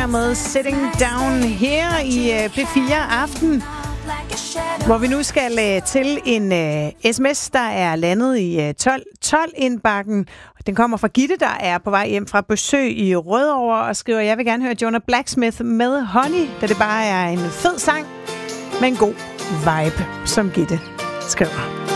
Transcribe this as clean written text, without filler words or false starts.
med Sitting Down her i P4 Aften, hvor vi nu skal til en sms, der er landet i 12-indbakken. Den kommer fra Gitte, der er på vej hjem fra besøg i Rødovre og skriver, jeg vil gerne høre Jonah Blacksmith med Honey, da det bare er en fed sang med en god vibe, som Gitte skriver.